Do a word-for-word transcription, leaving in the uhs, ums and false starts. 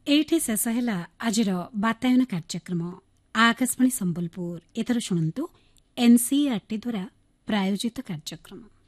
ଏଇଠି ଶେଷ ହେଲା ଆଜିର ବାତାୟନ କାର୍ଯ୍ୟକ୍ରମ। ଆକାଶବାଣୀ ସମ୍ବଲପୁର। ଏଥର ଶୁଣନ୍ତୁ ଏନ୍ସିଇଆର୍ଟି ଦ୍ୱାରା ପ୍ରାୟୋଜିତ କାର୍ଯ୍ୟକ୍ରମ।